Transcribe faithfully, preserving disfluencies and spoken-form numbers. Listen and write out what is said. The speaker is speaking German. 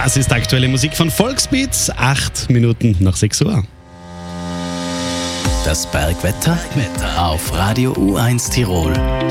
Das ist aktuelle Musik von Volksbeats, acht Minuten nach sechs Uhr. Das Bergwetter auf Radio U eins Tirol.